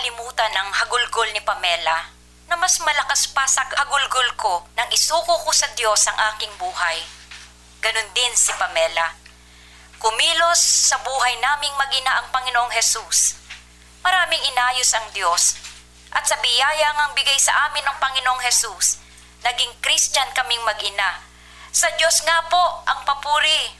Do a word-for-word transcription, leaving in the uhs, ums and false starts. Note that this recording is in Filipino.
makalimutan ang hagulgol ni Pamela na mas malakas pa sa hagulgol ko nang isuko ko sa Diyos ang aking buhay. Ganon din si Pamela. Kumilos sa buhay naming mag-ina ang Panginoong Hesus. Maraming inayos ang Diyos at sa biyaya ngang bigay sa amin ng Panginoong Hesus, naging Christian kaming mag-ina. Sa Diyos nga po ang papuri.